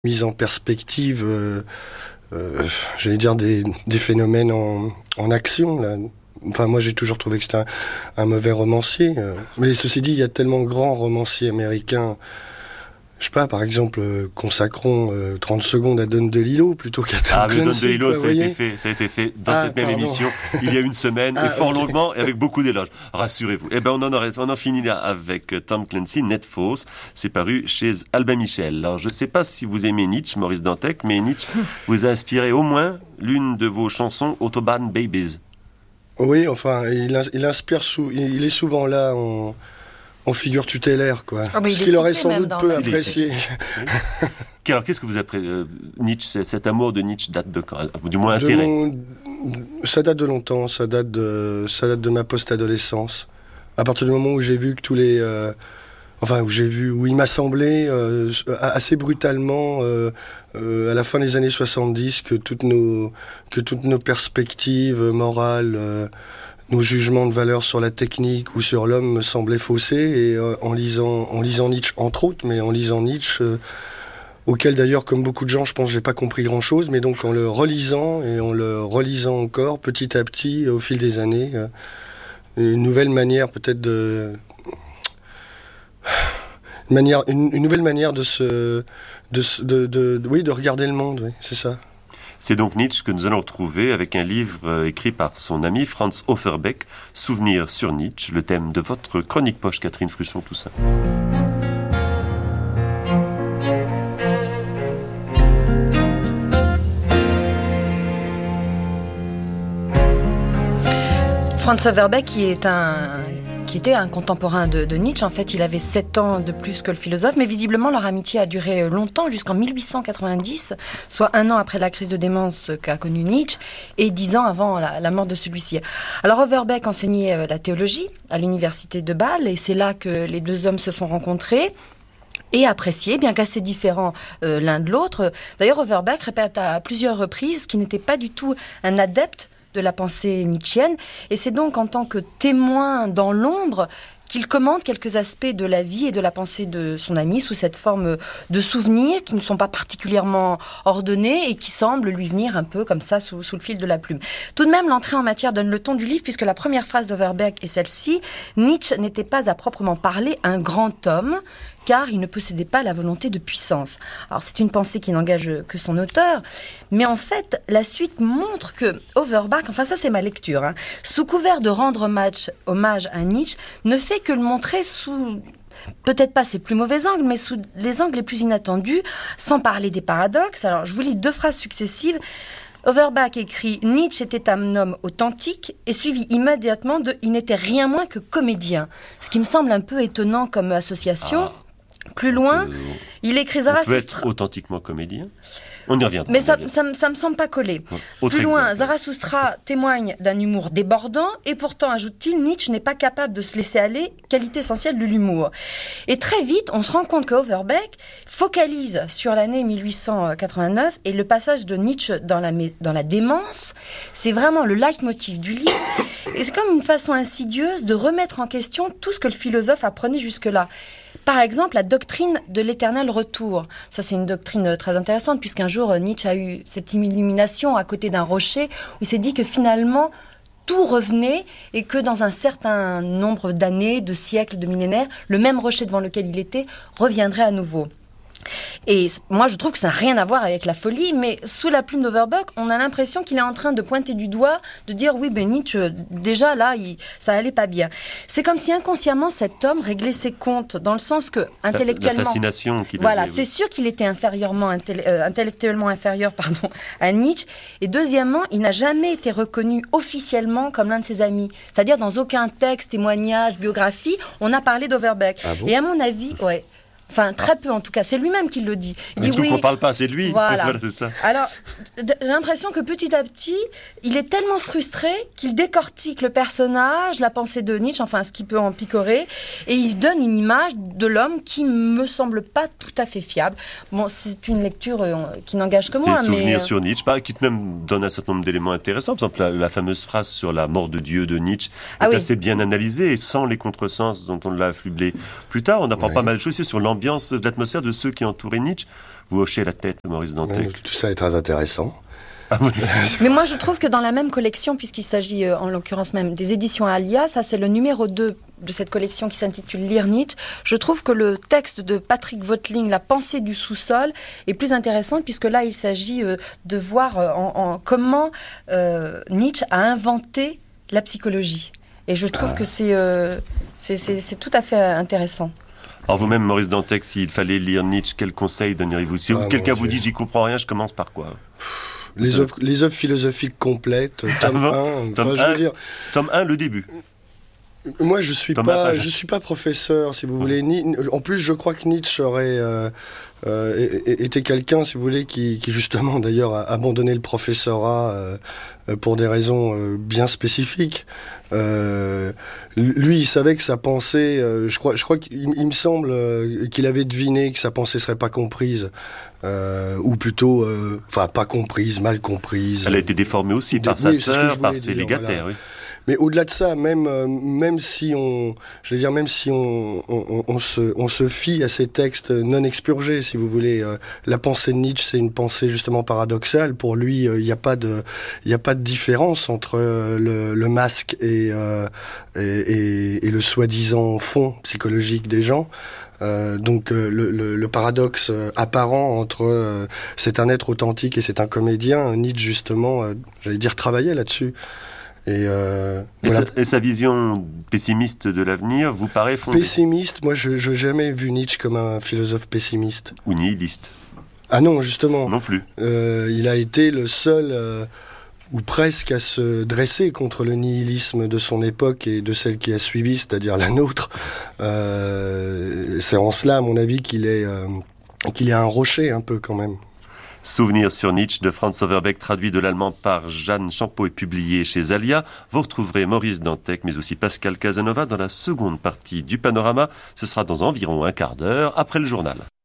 mise en perspective, j'allais dire des phénomènes en action, là. Enfin, moi, j'ai toujours trouvé que c'était un mauvais romancier. Mais ceci dit, il y a tellement de grands romanciers américains. Je sais pas, par exemple, consacrons 30 secondes à Don DeLillo plutôt qu'à Tom Clancy. Don DeLillo, ça a été fait dans cette même émission il y a une semaine, et fort longuement, et avec beaucoup d'éloges. Rassurez-vous. Eh ben, on en finit là avec Tom Clancy, Net Force. C'est paru chez Albin Michel. Alors, je sais pas si vous aimez Nietzsche, Maurice Dantec, mais Nietzsche vous a inspiré au moins l'une de vos chansons, Autobahn Babies. Oui, enfin, il inspire, il est souvent là en figure tutélaire, quoi. Ce qu'il aurait sans doute peu apprécié. Alors, qu'est-ce que vous appréciez Nietzsche, cet amour de Nietzsche date de quand? Ou du moins intérêt? Ça date de longtemps, ça date de ma post-adolescence. À partir du moment où j'ai vu que où il m'a semblé assez brutalement à la fin des années 70 que toutes nos perspectives morales, nos jugements de valeur sur la technique ou sur l'homme me semblaient faussés, et en lisant Nietzsche entre autres, mais en lisant Nietzsche auquel d'ailleurs, comme beaucoup de gens, je pense j'ai pas compris grand chose, mais donc en le relisant et en le relisant encore petit à petit au fil des années, une nouvelle manière peut-être une nouvelle manière de regarder le monde, oui, c'est ça. C'est donc Nietzsche que nous allons retrouver avec un livre écrit par son ami Franz Offerbeck, Souvenirs sur Nietzsche, le thème de votre chronique poche, Catherine Fruchon-Toussaint. Franz Offerbeck, qui était un contemporain de Nietzsche. En fait, il avait 7 ans de plus que le philosophe, mais visiblement leur amitié a duré longtemps, jusqu'en 1890, soit 1 an après la crise de démence qu'a connue Nietzsche, et 10 ans avant la mort de celui-ci. Alors Offerbeck enseignait la théologie à l'université de Bâle, et c'est là que les deux hommes se sont rencontrés et appréciés, bien qu'assez différents l'un de l'autre. D'ailleurs, Offerbeck répète à plusieurs reprises qu'il n'était pas du tout un adepte de la pensée nietzschienne, et c'est donc en tant que témoin dans l'ombre qu'il commente quelques aspects de la vie et de la pensée de son ami sous cette forme de souvenirs qui ne sont pas particulièrement ordonnés et qui semblent lui venir un peu comme ça sous le fil de la plume. Tout de même, l'entrée en matière donne le ton du livre, puisque la première phrase d'Offerbeck est celle-ci: Nietzsche n'était pas à proprement parler un grand homme, car il ne possédait pas la volonté de puissance. Alors c'est une pensée qui n'engage que son auteur, mais en fait la suite montre que Offerbeck, enfin ça c'est ma lecture, sous couvert de rendre hommage à Nietzsche, ne fait que le montrer sous, peut-être pas ses plus mauvais angles, mais sous les angles les plus inattendus, sans parler des paradoxes. Alors je vous lis 2 phrases successives. Offerbeck écrit « Nietzsche était un homme authentique » et suivi immédiatement de « Il n'était rien moins que comédien », ce qui me semble un peu étonnant comme association. Plus loin, il écrit Zarathustra. On peut être authentiquement comédien. On y reviendra. Mais ça me semble pas coller. Plus loin, Zarathustra témoigne d'un humour débordant, et pourtant, ajoute-t-il, Nietzsche n'est pas capable de se laisser aller, qualité essentielle de l'humour. Et très vite, on se rend compte que Offerbeck focalise sur l'année 1889, et le passage de Nietzsche dans la démence, c'est vraiment le leitmotiv du livre. Et c'est comme une façon insidieuse de remettre en question tout ce que le philosophe apprenait jusque-là. Par exemple, la doctrine de l'éternel retour. Ça, c'est une doctrine très intéressante, puisqu'un jour, Nietzsche a eu cette illumination à côté d'un rocher, où il s'est dit que finalement, tout revenait, et que dans un certain nombre d'années, de siècles, de millénaires, le même rocher devant lequel il était reviendrait à nouveau. Et moi, je trouve que ça n'a rien à voir avec la folie, mais sous la plume d'Offerbeck, on a l'impression qu'il est en train de pointer du doigt, de dire oui, ben Nietzsche, déjà là, ça allait pas bien. C'est comme si inconsciemment cet homme réglait ses comptes, dans le sens que intellectuellement, la fascination qu'il voilà, avait, c'est sûr qu'il était intellectuellement inférieur, à Nietzsche. Et deuxièmement, il n'a jamais été reconnu officiellement comme l'un de ses amis. C'est-à-dire dans aucun texte, témoignage, biographie, on a parlé d'Offerbeck. Ah bon ? Et à mon avis, ouais. Enfin, très peu en tout cas, c'est lui-même qui le dit. Il dit oui, qu'on ne parle pas assez de lui. Voilà. C'est ça. Alors, j'ai l'impression que petit à petit, il est tellement frustré qu'il décortique le personnage, la pensée de Nietzsche, enfin ce qui peut en picorer, et il donne une image de l'homme qui me semble pas tout à fait fiable. Bon, c'est une lecture qui n'engage que moi. C'est Souvenirs sur Nietzsche, qui même donne un certain nombre d'éléments intéressants. Par exemple, la fameuse phrase sur la mort de Dieu de Nietzsche est assez bien analysée, et sans les contresens dont on l'a affublé plus tard. On apprend pas mal de choses aussi sur l'ambiance l'ambiance, de l'atmosphère de ceux qui entouraient Nietzsche. Vous hochez la tête, Maurice Dantec. Tout ça est très intéressant. Mais moi je trouve que dans la même collection, puisqu'il s'agit en l'occurrence même des éditions Alia, ça c'est le numéro 2 de cette collection qui s'intitule Lire Nietzsche, je trouve que le texte de Patrick Voeteling, La pensée du sous-sol, est plus intéressant puisque là il s'agit de voir comment Nietzsche a inventé la psychologie. Et je trouve que c'est tout à fait intéressant. Alors vous-même, Maurice Dantec, s'il fallait lire Nietzsche, quel conseil donneriez-vous? Si quelqu'un vous dit j'y comprends rien, je commence par quoi? Les œuvres philosophiques complètes, tome 1. Tome 1, le début. Moi, je suis pas professeur, si vous voulez. En plus, je crois que Nietzsche aurait été quelqu'un, si vous voulez, qui justement, d'ailleurs, a abandonné le professorat pour des raisons bien spécifiques. Lui, il savait que sa pensée, je crois qu'il me semble qu'il avait deviné que sa pensée serait pas comprise, ou plutôt, pas comprise, mal comprise. Elle a été déformée aussi par sa sœur, par ses légataires. Voilà. Oui. Mais au-delà de ça, même si on se fie à ces textes non expurgés, si vous voulez, la pensée de Nietzsche, c'est une pensée justement paradoxale. Pour lui, il n'y a pas de différence entre le masque et le soi-disant fond psychologique des gens. Donc le paradoxe apparent entre c'est un être authentique et c'est un comédien, Nietzsche justement, j'allais dire, travaillait là-dessus. Et sa vision pessimiste de l'avenir vous paraît fondée? Pessimiste, moi je n'ai jamais vu Nietzsche comme un philosophe pessimiste. Ou nihiliste? Ah non, justement. Non plus. Il a été le seul, ou presque, à se dresser contre le nihilisme de son époque et de celle qui a suivi, c'est-à-dire la nôtre. C'est en cela, à mon avis, qu'il est un rocher un peu quand même. Souvenirs sur Nietzsche de Franz Overbeck, traduit de l'allemand par Jeanne Champeau et publié chez Alia. Vous retrouverez Maurice Dantec, mais aussi Pascal Casanova dans la seconde partie du Panorama. Ce sera dans environ un quart d'heure après le journal.